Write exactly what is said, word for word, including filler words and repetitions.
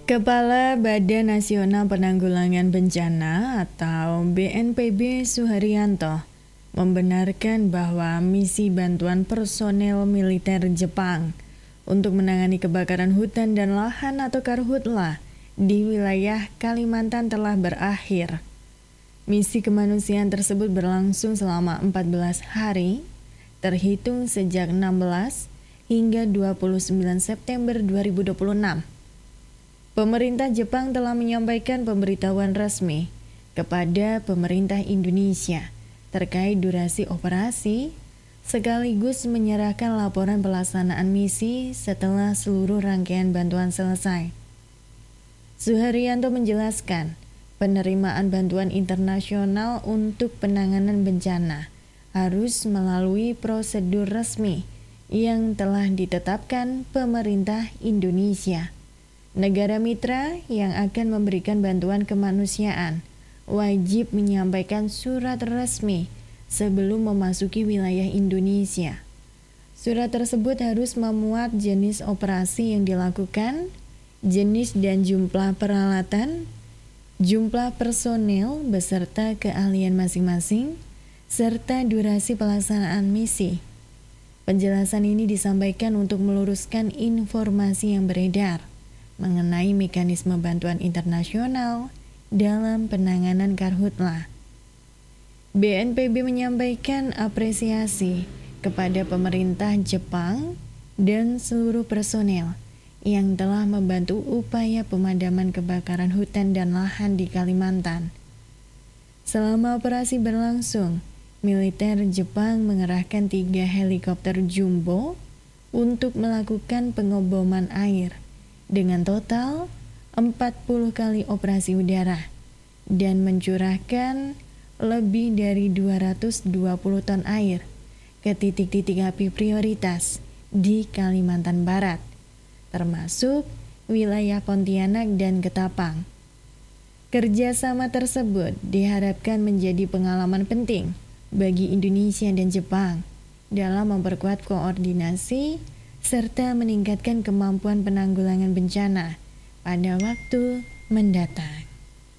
Kepala Badan Nasional Penanggulangan Bencana atau B N P B Suharyanto membenarkan bahwa misi bantuan personel militer Jepang untuk menangani kebakaran hutan dan lahan atau karhutla di wilayah Kalimantan telah berakhir. Misi kemanusiaan tersebut berlangsung selama empat belas hari, terhitung sejak enam belas hingga dua puluh sembilan September dua ribu dua puluh enam. Pemerintah Jepang telah menyampaikan pemberitahuan resmi kepada pemerintah Indonesia terkait durasi operasi, sekaligus menyerahkan laporan pelaksanaan misi setelah seluruh rangkaian bantuan selesai. Suharyanto menjelaskan, penerimaan bantuan internasional untuk penanganan bencana harus melalui prosedur resmi yang telah ditetapkan pemerintah Indonesia. Negara mitra yang akan memberikan bantuan kemanusiaan wajib menyampaikan surat resmi sebelum memasuki wilayah Indonesia. Surat tersebut harus memuat jenis operasi yang dilakukan, jenis dan jumlah peralatan, jumlah personel beserta keahlian masing-masing, serta durasi pelaksanaan misi. Penjelasan ini disampaikan untuk meluruskan informasi yang beredar mengenai mekanisme bantuan internasional dalam penanganan karhutla. B N P B menyampaikan apresiasi kepada pemerintah Jepang dan seluruh personel yang telah membantu upaya pemadaman kebakaran hutan dan lahan di Kalimantan. Selama operasi berlangsung, militer Jepang mengerahkan tiga helikopter jumbo untuk melakukan pengoboman air dengan total empat puluh kali operasi udara dan mencurahkan lebih dari dua ratus dua puluh ton air ke titik-titik api prioritas di Kalimantan Barat, termasuk wilayah Pontianak dan Ketapang. Kerjasama tersebut diharapkan menjadi pengalaman penting bagi Indonesia dan Jepang dalam memperkuat koordinasi serta meningkatkan kemampuan penanggulangan bencana pada waktu mendatang.